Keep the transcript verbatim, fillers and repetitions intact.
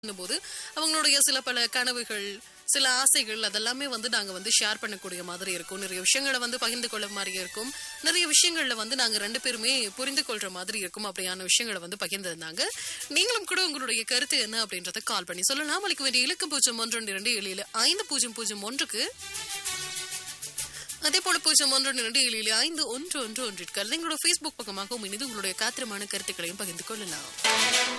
போது அவங்களுடைய சில பல கனவுகள் சில ஆசைகள் அதெல்லாமே வந்து நாங்க வந்து ஷேர் பண்ணக்கூடிய மாதிரி இருக்கும். நிறைய விஷயங்களை வந்து பகிர்ந்து கொள்ள மாதிரி இருக்கும். நிறைய விஷயங்கள்ல வந்து நாங்க ரெண்டு பேருமே புரிந்து கொள்ற மாதிரி இருக்கும். அப்படியான விஷயங்களை வந்து பகிர்ந்திருந்தாங்க. நீங்களும் கூட உங்களுடைய கருத்து என்ன அப்படின்றத கால் பண்ணி சொல்லலாம். அளிக்க வேண்டிய இலக்கு பூஜ்ஜியம் ஒன்று ஒன்று இரண்டு ஏழு ஏழு ஐந்து பூஜ்ஜியம் பூஜ்ஜியம் ஒன்றுக்கு அதே போல பூஜ்ஜியம் ஒன்று இரண்டு ஏழு ஏழு ஐந்து ஒன்று ஒன்று ஒன்றிற்கு எங்களோட Facebook பக்கமாகவும் இணைந்து உங்களுடைய காத்திரமான கருத்துக்களையும் பகிர்ந்து கொள்ளலாம்.